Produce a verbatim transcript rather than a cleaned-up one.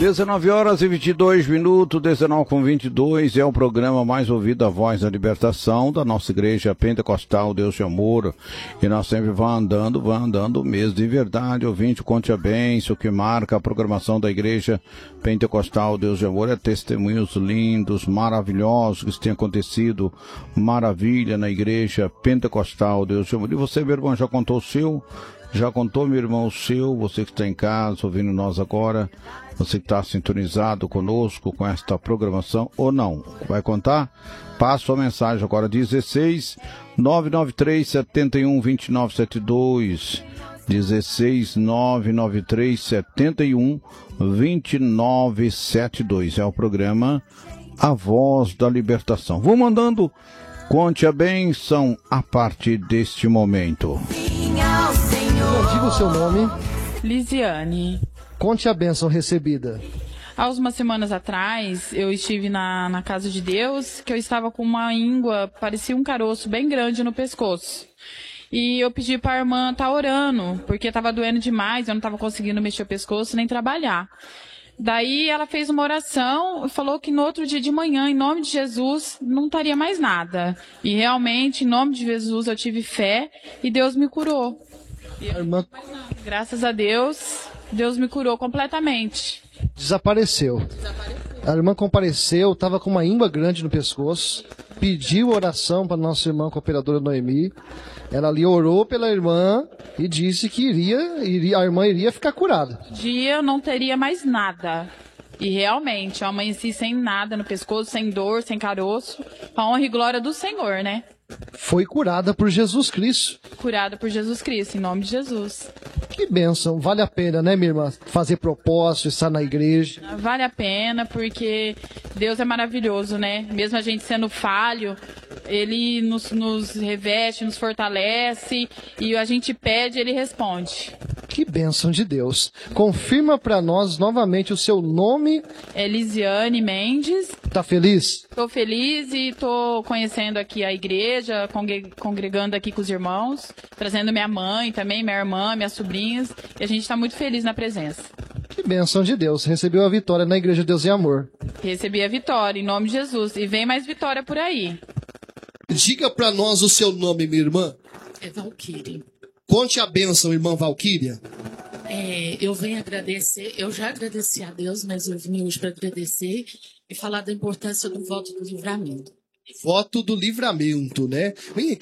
dezenove horas e vinte e dois minutos, dezenove com vinte e dois, é o programa mais ouvido, a Voz da Libertação, da nossa igreja pentecostal, Deus de Amor. E nós sempre vamos andando, vamos andando mesmo, de verdade, ouvinte, conte a bênção, que marca a programação da igreja pentecostal, Deus de Amor, é testemunhos lindos, maravilhosos, que tem acontecido, maravilha na igreja pentecostal, Deus de Amor. E você, meu irmão, já contou o seu? Já contou, meu irmão, o seu? Você que está em casa, ouvindo nós agora, você que está sintonizado conosco com esta programação, ou não? Vai contar? Passa sua mensagem agora, dezesseis, nove nove três, sete um, dois nove sete dois, dezesseis, nove nove três, sete um, dois nove sete dois, é o programa A Voz da Libertação. Vou mandando, conte a bênção a partir deste momento. Diga o seu nome. Lisiane. Conte a bênção recebida. Há umas semanas atrás, eu estive na, na casa de Deus, que eu estava com uma íngua, parecia um caroço bem grande no pescoço. E eu pedi para a irmã estar orando, porque estava doendo demais, eu não estava conseguindo mexer o pescoço nem trabalhar. Daí ela fez uma oração e falou que no outro dia de manhã, em nome de Jesus, não estaria mais nada. E realmente, em nome de Jesus, eu tive fé e Deus me curou. E a irmã... Graças a Deus, Deus me curou completamente. Desapareceu. Desapareceu. A irmã compareceu, estava com uma íngua grande no pescoço, pediu oração para nossa irmã cooperadora Noemi. Ela ali orou pela irmã e disse que iria, iria, a irmã iria ficar curada. No dia eu não teria mais nada. E realmente, eu amanheci sem nada no pescoço, sem dor, sem caroço. A honra e glória do Senhor, né? Foi curada por Jesus Cristo. Curada por Jesus Cristo, em nome de Jesus. Que bênção, vale a pena, né, minha irmã? Fazer propósito, estar na igreja. Vale a pena, porque Deus é maravilhoso, né? Mesmo a gente sendo falho, Ele nos, nos reveste, nos fortalece, e a gente pede, Ele responde. Que bênção de Deus. Confirma para nós novamente o seu nome. É Lisiane Mendes. Tá feliz? Estou feliz e estou conhecendo aqui a igreja, congregando aqui com os irmãos, trazendo minha mãe também, minha irmã, minhas sobrinhas, e a gente está muito feliz na presença. Que bênção de Deus. Recebeu a vitória na Igreja Deus e Amor. Recebi a vitória, em nome de Jesus. E vem mais vitória por aí. Diga para nós o seu nome, minha irmã. É Valquíria. Conte a bênção, irmã Valquíria. É, eu venho agradecer, eu já agradeci a Deus, mas eu vim hoje para agradecer e falar da importância do voto do livramento. Voto do livramento, né? Vem